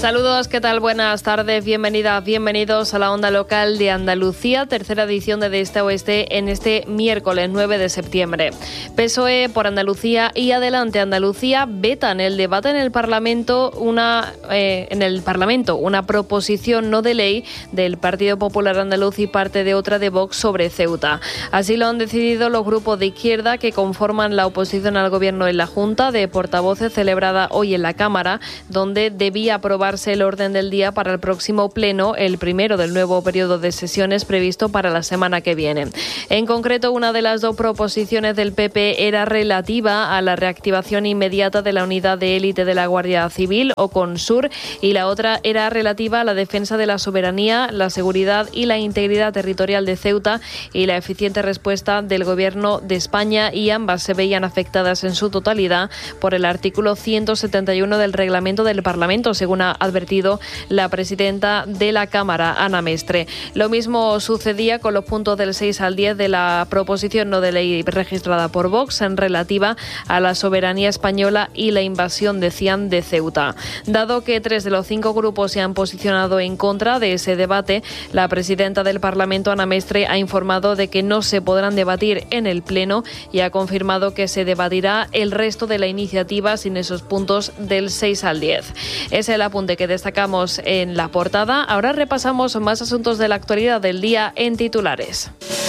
Saludos, ¿qué tal? Buenas tardes, bienvenidas, bienvenidos a la Onda Local de Andalucía, tercera edición de Este a Oeste en este miércoles 9 de septiembre. PSOE por Andalucía y Adelante Andalucía vetan el debate en el Parlamento una proposición no de ley del Partido Popular Andaluz y parte de otra de Vox sobre Ceuta. Así lo han decidido los grupos de izquierda que conforman la oposición al Gobierno en la Junta de Portavoces celebrada hoy en la Cámara, donde debía aprobarse el orden del día para el próximo pleno, el primero del nuevo periodo de sesiones previsto para la semana que viene. En concreto, una de las dos proposiciones del PP era relativa a la reactivación inmediata de la unidad de élite de la Guardia Civil, OCONSUR, y la otra era relativa a la defensa de la soberanía, la seguridad y la integridad territorial de Ceuta y la eficiente respuesta del Gobierno de España, y ambas se veían afectadas en su totalidad por el artículo 171 del reglamento del Parlamento, según ha advertido la presidenta de la Cámara, Ana Mestre. Lo mismo sucedía con los puntos del 6 al 10 de la proposición no de ley registrada por Vox en relativa a la soberanía española y la invasión, decían, de Ceuta. Dado que 3 de los 5 grupos se han posicionado en contra de ese debate, la presidenta del Parlamento, Ana Mestre, ha informado de que no se podrán debatir en el Pleno y ha confirmado que se debatirá el resto de la iniciativa sin esos puntos del 6 al 10. Es el apunte que destacamos en la portada. Ahora repasamos más asuntos de la actualidad del día en titulares.